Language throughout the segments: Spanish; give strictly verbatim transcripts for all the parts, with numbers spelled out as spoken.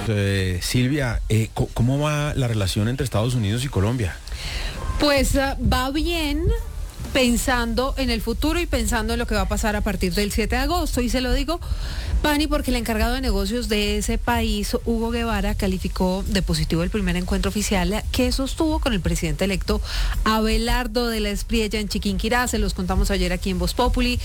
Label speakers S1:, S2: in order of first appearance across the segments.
S1: Eh, Silvia, eh, ¿cómo va la relación entre Estados Unidos y Colombia?
S2: Pues uh, va bien, pensando en el futuro y pensando en lo que va a pasar a partir del siete de agosto. Y se lo digo, Pani, porque el encargado de negocios de ese país, Hugo Guevara, calificó de positivo el primer encuentro oficial que sostuvo con el presidente electo Abelardo de la Espriella en Chiquinquirá. Se los contamos ayer aquí en Voz Populi.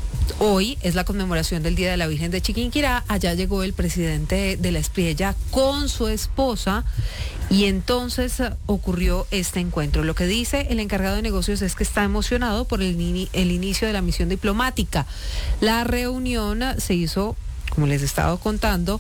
S2: Hoy es la conmemoración del Día de la Virgen de Chiquinquirá. Allá llegó el presidente de la Espriella con su esposa y entonces uh, ocurrió este encuentro. Lo que dice el encargado de negocios es que está emocionado por el, ini- el inicio de la misión diplomática. La reunión uh, se hizo, como les estaba contando,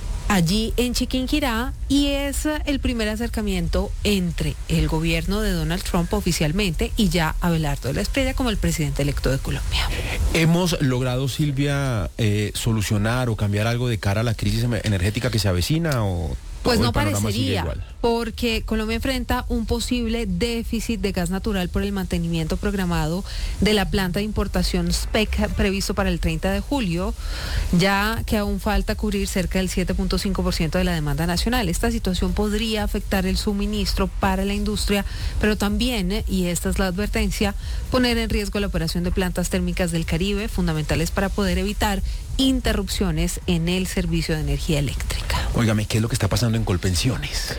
S2: allí en Chiquinquirá, y es uh, el primer acercamiento entre el gobierno de Donald Trump oficialmente y ya Abelardo de la Espriella como el presidente electo de Colombia.
S1: ¿Hemos logrado, Silvia, eh, solucionar o cambiar algo de cara a la crisis energética que se avecina o...?
S2: Pues no parecería, porque Colombia enfrenta un posible déficit de gas natural por el mantenimiento programado de la planta de importación S P E C previsto para el treinta de julio, ya que aún falta cubrir cerca del siete punto cinco por ciento de la demanda nacional. Esta situación podría afectar el suministro para la industria, pero también, y esta es la advertencia, poner en riesgo la operación de plantas térmicas del Caribe, fundamentales para poder evitar interrupciones en el servicio de energía eléctrica.
S1: Óigame, ¿qué es lo que está pasando en Colpensiones?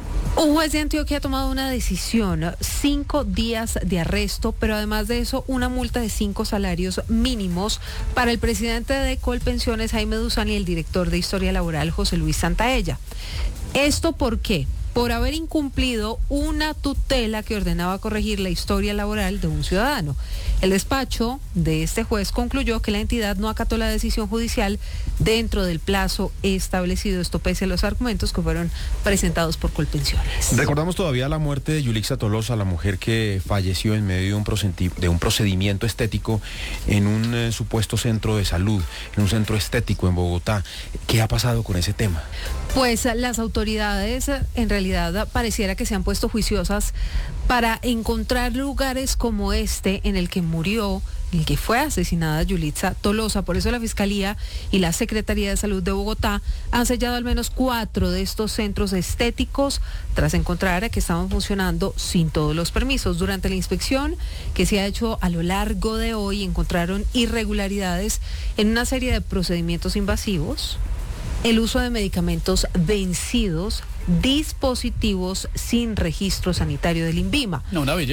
S2: Un juez de Antioquia ha tomado una decisión, cinco días de arresto, pero además de eso, una multa de cinco salarios mínimos para el presidente de Colpensiones, Jaime Duzán, y el director de Historia Laboral, José Luis Santaella. ¿Esto por qué? Por haber incumplido una tutela que ordenaba corregir la historia laboral de un ciudadano. El despacho de este juez concluyó que la entidad no acató la decisión judicial dentro del plazo establecido, esto pese a los argumentos que fueron presentados por Colpensiones.
S1: Recordamos todavía la muerte de Yulixa Tolosa, la mujer que falleció en medio de un, procedi- de un procedimiento estético en un eh, supuesto centro de salud, en un centro estético en Bogotá. ¿Qué ha pasado con ese tema?
S2: Pues las autoridades en realidad pareciera que se han puesto juiciosas para encontrar lugares como este en el que murió, en el que fue asesinada Yulixa Tolosa. Por eso la Fiscalía y la Secretaría de Salud de Bogotá han sellado al menos cuatro de estos centros estéticos tras encontrar que estaban funcionando sin todos los permisos. Durante la inspección que se ha hecho a lo largo de hoy, encontraron irregularidades en una serie de procedimientos invasivos, el uso de medicamentos vencidos, dispositivos sin registro sanitario del INVIMA.
S3: No, una belleza.